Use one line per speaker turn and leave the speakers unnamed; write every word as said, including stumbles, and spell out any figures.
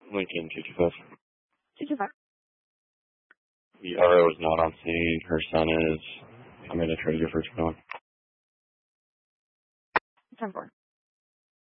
Lincoln two two five.
two two five.
The R O is not on scene. Her son is. I'm going to try to give her to on.
ten four.